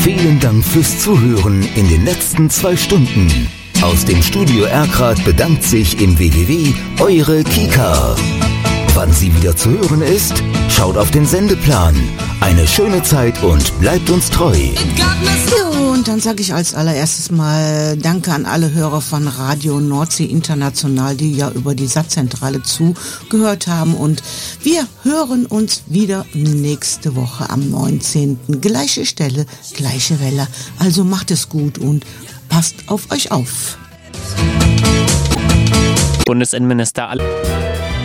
Vielen Dank fürs Zuhören in den letzten 2 Stunden. Aus dem Studio Erkrath bedankt sich im WWW eure Kika. Wann sie wieder zu hören ist? Schaut auf den Sendeplan. Eine schöne Zeit und bleibt uns treu. So, und dann sage ich als allererstes mal Danke an alle Hörer von Radio Nordsee International, die ja über die Satzzentrale zugehört haben. Und wir hören uns wieder nächste Woche am 19. Gleiche Stelle, gleiche Welle. Also macht es gut und passt auf euch auf. Bundesinnenminister